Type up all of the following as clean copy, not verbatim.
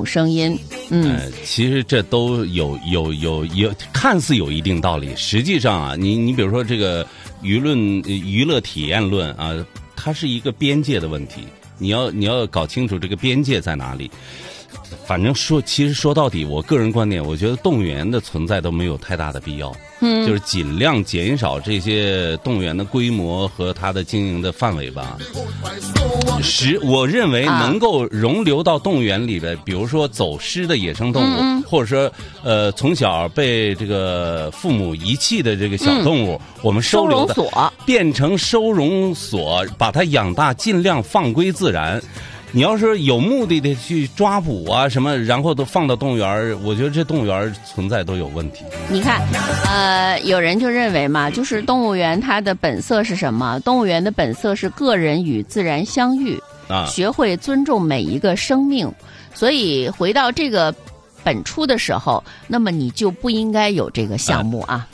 种声音。 其实这都有看似有一定道理，实际上啊，你比如说这个娱乐体验论啊，它是一个边界的问题，你要搞清楚这个边界在哪里。反正其实说到底，我个人观点，我觉得动物园的存在都没有太大的必要。就是尽量减少这些动物园的规模和它的经营的范围吧。我认为能够容留到动物园里的，比如说走失的野生动物，或者说从小被这个父母遗弃的这个小动物，我们收留的收容所变成收容所，把它养大，尽量放归自然。你要是有目的的去抓捕啊什么，然后都放到动物园，我觉得这动物园存在都有问题。 你看，有人就认为嘛，就是动物园它的本色是什么？动物园的本色是个人与自然相遇，学会尊重每一个生命。所以回到这个本初的时候，那么你就不应该有这个项目啊。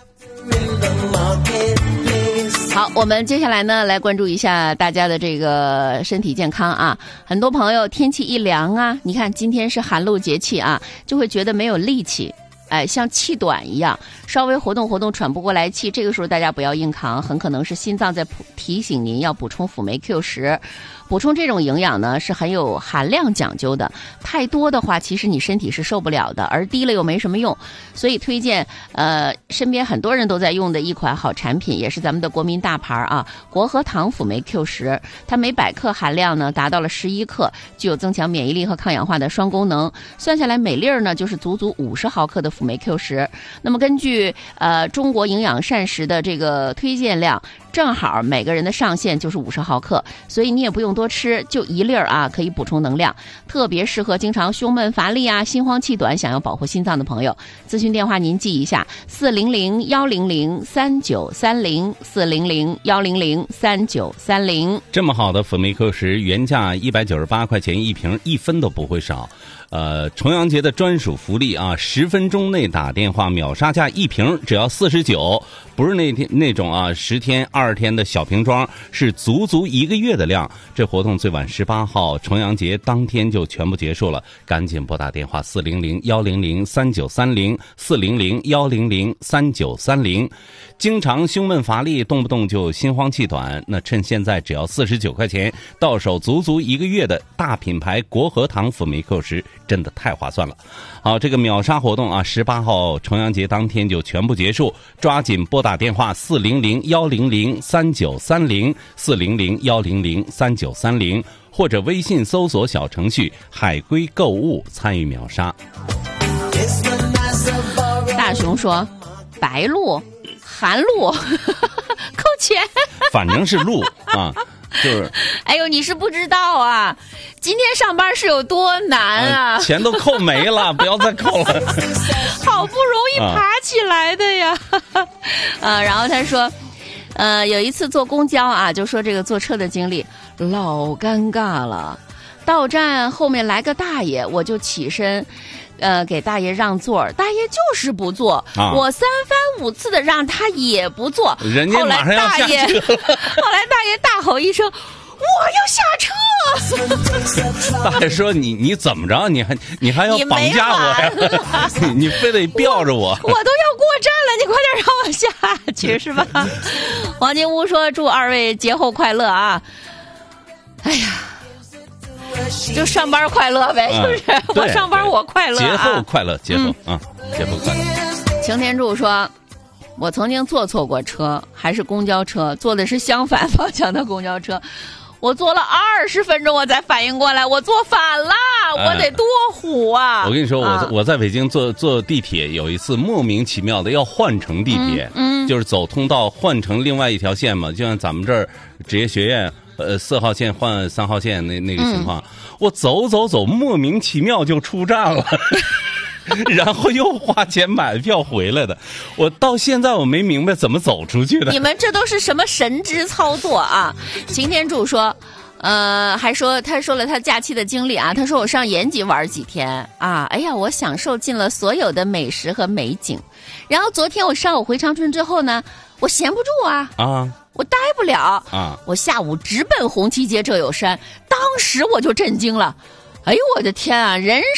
好，我们接下来呢，来关注一下大家的这个身体健康啊。很多朋友天气一凉啊，你看今天是寒露节气啊，就会觉得没有力气，像气短一样，稍微活动活动喘不过来气，这个时候大家不要硬扛，很可能是心脏在提醒您要补充辅酶 Q10。补充这种营养呢是很有含量讲究的，太多的话其实你身体是受不了的，而低了又没什么用，所以推荐身边很多人都在用的一款好产品，也是咱们的国民大牌啊，国和堂辅酶 Q10，它每100克含量呢达到了11克，具有增强免疫力和抗氧化的双功能，算下来每粒呢就是足50毫克的辅酶 Q10。那么根据中国营养膳食的这个推荐量，正好每个人的上限就是50毫克，所以你也不用多吃，就1粒啊，可以补充能量，特别适合经常胸闷乏力啊、心慌气短、想要保护心脏的朋友。咨询电话您记一下：400-100-3930 400-100-3930。 这么好的辅酶 Q10，原价198块钱一瓶，1分都不会少。重阳节的专属福利啊，10分钟内打电话秒杀价1瓶只要49，不是那种啊10天20天的小瓶装，是足1个月的量。这活动最晚18号，重阳节当天就全部结束了，赶紧拨打电话400-100-3930 400-100-3930。经常胸闷乏力，动不动就心慌气短，那趁现在只要49块钱，到手足1个月的大品牌国和堂辅酶 Q10，真的太划算了。好，这个秒杀活动啊，18号重阳节当天就全部结束，抓紧拨打电话400-100-3930 400-100-3930，或者微信搜索小程序海龟购物参与秒杀。 大熊说白鹿寒露扣钱， 反正是鹿啊，就是。 哎呦，你是不知道啊，今天上班是有多难啊！ 钱都扣没了，不要再扣了。 好不容易爬起来的呀，然后他说，有一次坐公交啊，就说这个坐车的经历，老尴尬了。到站后面来个大爷，我就起身。给大爷让座，大爷就是不坐，我3番5次的让他也不坐， 人家马上要下车。 后来大爷大吼一声：“我要下车！” 大爷说：“你怎么着？你还要绑架我呀？你非得吊着我？ 我都要过站了，你快点让我下去是吧？”黄金屋说：“祝2位节后快乐啊！”哎呀。就上班快乐呗，是不是？我上班我快乐， 节后快乐，节后节后快乐。 擎天柱说，我曾经坐错过车，还是公交车，坐的是相反方向的公交车，我坐了20分钟我才反应过来，我坐反了，我得多虎啊！ 我跟你说，我在北京坐地铁，有一次莫名其妙的要换乘地铁，就是走通道换成另外一条线嘛，就像咱们这儿职业学院。4号线换3号线那个情况，我走，莫名其妙就出站了，然后又花钱买票回来的。我到现在我没明白怎么走出去的。 你们这都是什么神之操作啊？擎天柱说。他说了他假期的经历啊，他说我上延吉玩几天啊，哎呀，我享受尽了所有的美食和美景。然后昨天我上午回长春之后呢，我闲不住啊，我待不了啊，我下午直奔红旗街这有山，当时我就震惊了。哎呦我的天啊，人